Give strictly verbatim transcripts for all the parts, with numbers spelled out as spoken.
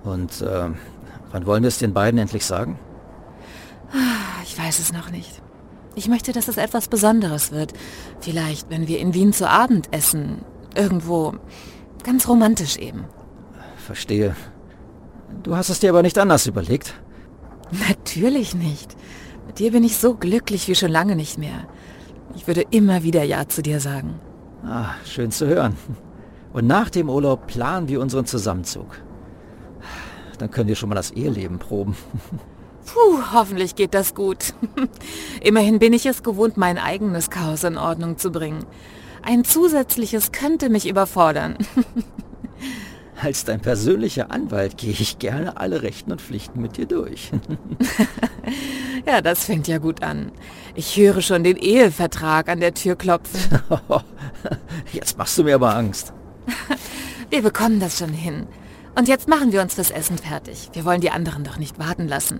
Und äh, wann wollen wir es den beiden endlich sagen? Ich weiß es noch nicht. Ich möchte, dass es etwas Besonderes wird. Vielleicht, wenn wir in Wien zu Abend essen. Irgendwo ganz romantisch eben. Verstehe. Du hast es dir aber nicht anders überlegt. Natürlich nicht. Mit dir bin ich so glücklich wie schon lange nicht mehr. Ich würde immer wieder Ja zu dir sagen. Ah, schön zu hören. Und nach dem Urlaub planen wir unseren Zusammenzug. Dann können wir schon mal das Eheleben proben. Puh, hoffentlich geht das gut. Immerhin bin ich es gewohnt, mein eigenes Chaos in Ordnung zu bringen. Ein zusätzliches könnte mich überfordern. Als dein persönlicher Anwalt gehe ich gerne alle Rechten und Pflichten mit dir durch. Ja, das fängt ja gut an. Ich höre schon den Ehevertrag an der Tür klopfen. Jetzt machst du mir aber Angst. Wir bekommen das schon hin. Und jetzt machen wir uns fürs Essen fertig. Wir wollen die anderen doch nicht warten lassen.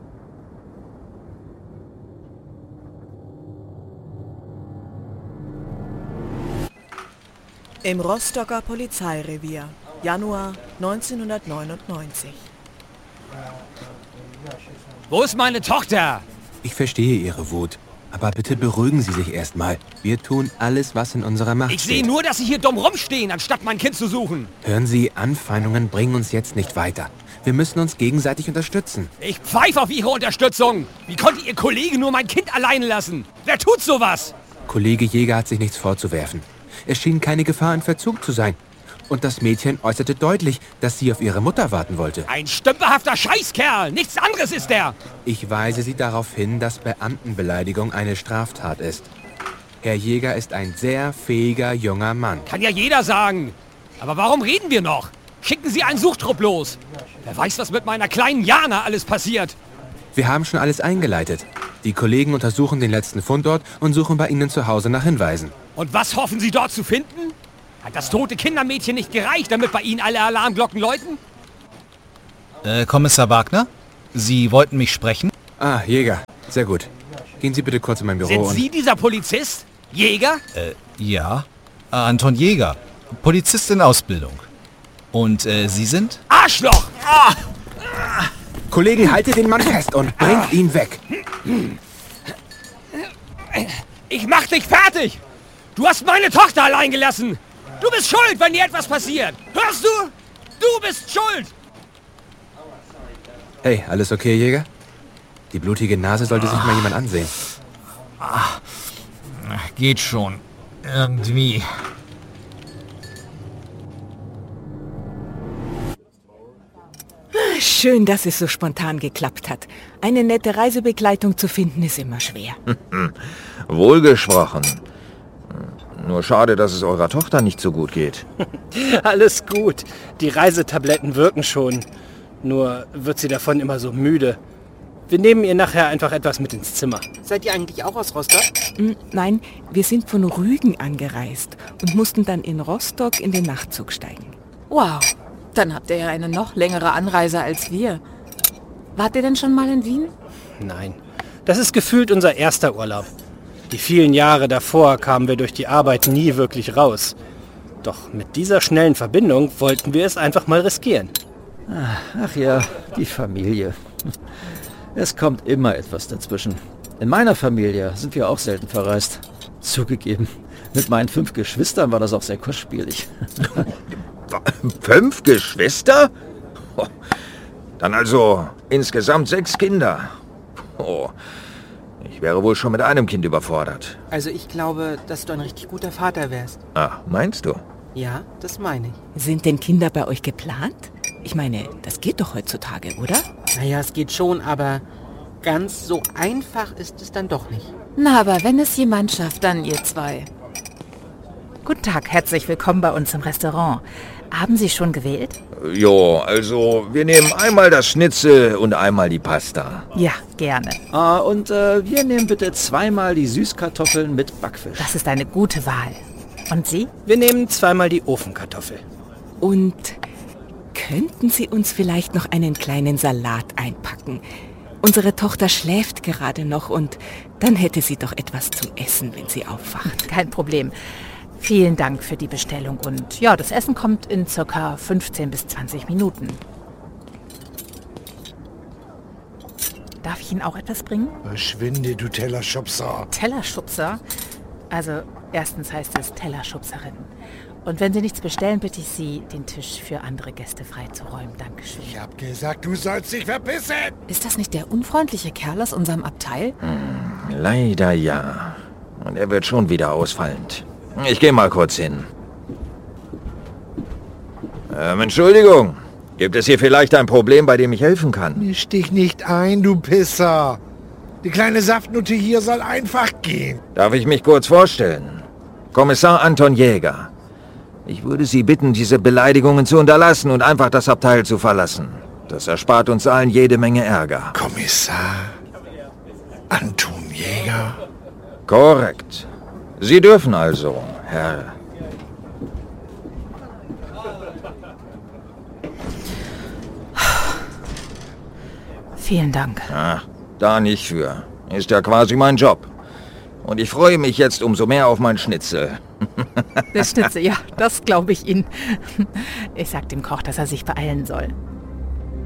Im Rostocker Polizeirevier, Januar neunzehnhundertneunundneunzig. Wo ist meine Tochter? Ich verstehe Ihre Wut. Aber bitte beruhigen Sie sich erstmal. Wir tun alles, was in unserer Macht steht. Ich sehe nur, dass Sie hier dumm rumstehen, anstatt mein Kind zu suchen. Hören Sie, Anfeindungen bringen uns jetzt nicht weiter. Wir müssen uns gegenseitig unterstützen. Ich pfeife auf Ihre Unterstützung. Wie konnte Ihr Kollege nur mein Kind alleine lassen? Wer tut sowas? Kollege Jäger hat sich nichts vorzuwerfen. Es schien keine Gefahr in Verzug zu sein. Und das Mädchen äußerte deutlich, dass sie auf ihre Mutter warten wollte. Ein stümperhafter Scheißkerl! Nichts anderes ist er! Ich weise Sie darauf hin, dass Beamtenbeleidigung eine Straftat ist. Herr Jäger ist ein sehr fähiger junger Mann. Kann ja jeder sagen. Aber warum reden wir noch? Schicken Sie einen Suchtrupp los. Wer weiß, was mit meiner kleinen Jana alles passiert. Wir haben schon alles eingeleitet. Die Kollegen untersuchen den letzten Fundort und suchen bei Ihnen zu Hause nach Hinweisen. Und was hoffen Sie dort zu finden? Hat das tote Kindermädchen nicht gereicht, damit bei Ihnen alle Alarmglocken läuten? Äh, Kommissar Wagner? Sie wollten mich sprechen? Ah, Jäger. Sehr gut. Gehen Sie bitte kurz in mein Büro. Sind und Sie dieser Polizist? Jäger? Äh, ja. Äh, Anton Jäger. Polizist in Ausbildung. Und, äh, Sie sind? Arschloch! Ah! Kollegen, haltet den Mann fest und bringt ihn weg. Ich mach dich fertig! Du hast meine Tochter allein gelassen! Du bist schuld, wenn dir etwas passiert! Hörst du? Du bist schuld! Hey, alles okay, Jäger? Die blutige Nase sollte sich mal jemand ansehen. Ah, geht schon. Irgendwie. Schön, dass es so spontan geklappt hat. Eine nette Reisebegleitung zu finden, ist immer schwer. Wohlgesprochen. Nur schade, dass es eurer Tochter nicht so gut geht. Alles gut. Die Reisetabletten wirken schon. Nur wird sie davon immer so müde. Wir nehmen ihr nachher einfach etwas mit ins Zimmer. Seid ihr eigentlich auch aus Rostock? Nein, wir sind von Rügen angereist und mussten dann in Rostock in den Nachtzug steigen. Wow, dann habt ihr ja eine noch längere Anreise als wir. Wart ihr denn schon mal in Wien? Nein, das ist gefühlt unser erster Urlaub. Die vielen Jahre davor kamen wir durch die Arbeit nie wirklich raus. Doch mit dieser schnellen Verbindung wollten wir es einfach mal riskieren. Ach ja, die Familie. Es kommt immer etwas dazwischen. In meiner Familie sind wir auch selten verreist. Zugegeben, mit meinen fünf Geschwistern war das auch sehr kostspielig. Fünf Geschwister? Oh, dann also insgesamt sechs Kinder. Oh, ich wäre wohl schon mit einem Kind überfordert. Also ich glaube, dass du ein richtig guter Vater wärst. Ah, meinst du? Ja, das meine ich. Sind denn Kinder bei euch geplant? Ich meine, das geht doch heutzutage, oder? Naja, es geht schon, aber ganz so einfach ist es dann doch nicht. Na, aber wenn es jemand schafft, dann ihr zwei. Guten Tag, herzlich willkommen bei uns im Restaurant. Haben Sie schon gewählt? Jo, also wir nehmen einmal das Schnitzel und einmal die Pasta. Ja, gerne. Ah, und äh, wir nehmen bitte zweimal die Süßkartoffeln mit Backfisch. Das ist eine gute Wahl. Und Sie? Wir nehmen zweimal die Ofenkartoffel. Und könnten Sie uns vielleicht noch einen kleinen Salat einpacken? Unsere Tochter schläft gerade noch und dann hätte sie doch etwas zum Essen, wenn sie aufwacht. Kein Problem. Vielen Dank für die Bestellung und ja, das Essen kommt in circa fünfzehn bis zwanzig Minuten. Darf ich Ihnen auch etwas bringen? Verschwinde, du Tellerschubser. Tellerschubser? Also, erstens heißt es Tellerschubserin. Und wenn Sie nichts bestellen, bitte ich Sie, den Tisch für andere Gäste freizuräumen. Dankeschön. Ich hab gesagt, du sollst dich verpissen! Ist das nicht der unfreundliche Kerl aus unserem Abteil? Hm, leider ja. Und er wird schon wieder ausfallend. Ich gehe mal kurz hin. Ähm, Entschuldigung. Gibt es hier vielleicht ein Problem, bei dem ich helfen kann? Misch dich nicht ein, du Pisser. Die kleine Saftnutte hier soll einfach gehen. Darf ich mich kurz vorstellen? Kommissar Anton Jäger. Ich würde Sie bitten, diese Beleidigungen zu unterlassen und einfach das Abteil zu verlassen. Das erspart uns allen jede Menge Ärger. Kommissar Anton Jäger? Korrekt. Sie dürfen also, Herr. Vielen Dank. Ah, da nicht für. Ist ja quasi mein Job. Und ich freue mich jetzt umso mehr auf mein Schnitzel. Der Schnitzel, ja, das glaube ich Ihnen. Ich sag dem Koch, dass er sich beeilen soll.